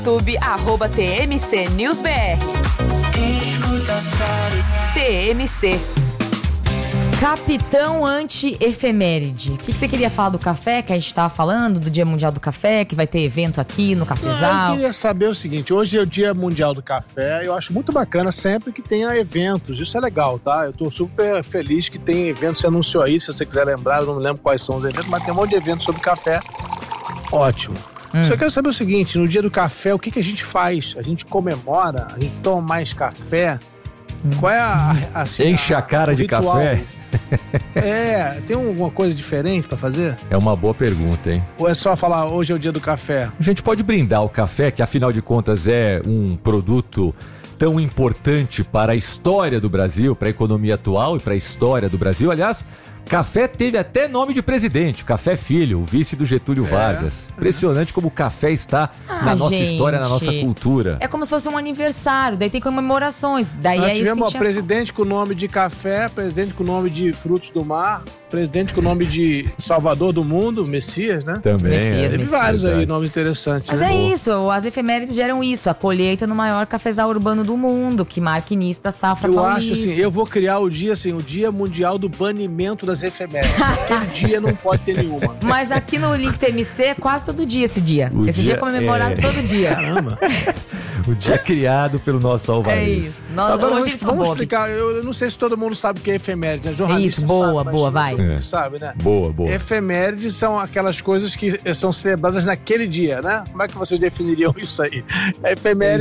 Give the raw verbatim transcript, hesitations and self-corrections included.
YouTube, arroba T M C News B R. T M C. Capitão Anti-Efeméride. O que, que você queria falar do café, que a gente tava falando, do Dia Mundial do Café, que vai ter evento aqui no Cafezal? Não, eu queria saber o seguinte, hoje é o Dia Mundial do Café, eu acho muito bacana sempre que tenha eventos, isso é legal, tá? Eu tô super feliz que tem eventos, você anunciou aí, se você quiser lembrar, eu não me lembro quais são os eventos, mas tem um monte de eventos sobre café, ótimo. Hum. Só quero saber o seguinte, no Dia do Café, o que, que a gente faz? A gente comemora? A gente toma mais café? Hum. Qual é a... a assim, Enche a, a cara de ritual? Café? É, tem alguma coisa diferente pra fazer? É uma boa pergunta, hein? Ou é só falar, hoje é o dia do café? A gente pode brindar o café, que afinal de contas é um produto tão importante para a história do Brasil, para a economia atual e para a história do Brasil. Aliás, café teve até nome de presidente, Café Filho, o vice do Getúlio é, Vargas. Impressionante como o café está ah, na nossa gente. história, na nossa cultura. É como se fosse um aniversário, daí tem comemorações. Daí Nós é tivemos isso que presidente com o nome de café, presidente com o nome de frutos do mar, presidente com o nome de Salvador do Mundo, Messias, né? Também. Messias, é. Teve Messias. vários aí nomes interessantes. Mas né? é isso, as efemérides geram isso, a colheita no maior cafezal urbano do mundo, que marca início da safra eu paulista. Eu acho assim, eu vou criar o dia assim, o Dia Mundial do Banimento das Efemérides. Aquele dia não pode ter nenhuma. Mas aqui no Link T M C é quase todo dia esse dia. O esse dia, dia é comemorado é... todo dia. Caramba. O dia criado pelo nosso Alvarez. É isso. Nós, Agora hoje vamos, vamos explicar, eu, eu não sei se todo mundo sabe o que é efeméride, né? Jornalista isso, boa, sabe, boa, mas vai. todo mundo É. sabe, né? Boa, boa. Efemérides são aquelas coisas que são celebradas naquele dia, né? Como é que vocês definiriam isso aí? Efeméride